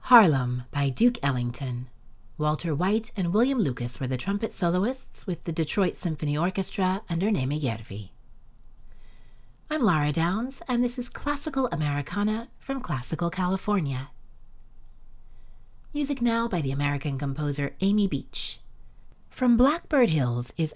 Harlem by Duke Ellington. Walter White and William Lucas were the trumpet soloists with the Detroit Symphony Orchestra under Naomi Yervi. I'm Lara Downs, and this is Classical Americana from Classical California. Music now by the American composer Amy Beach. From Blackbird Hills is